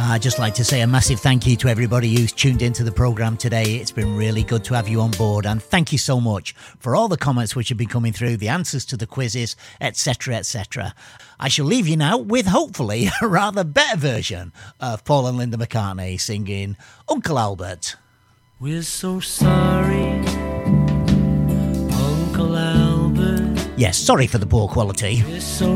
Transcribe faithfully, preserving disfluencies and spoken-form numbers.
I'd just like to say a massive thank you to everybody who's tuned into the programme today. It's been really good to have you on board, and thank you so much for all the comments which have been coming through, the answers to the quizzes, et cetera, et cetera. I shall leave you now with, hopefully, a rather better version of Paul and Linda McCartney singing Uncle Albert. We're so sorry, Uncle Albert. Yes, sorry for the poor quality. We're so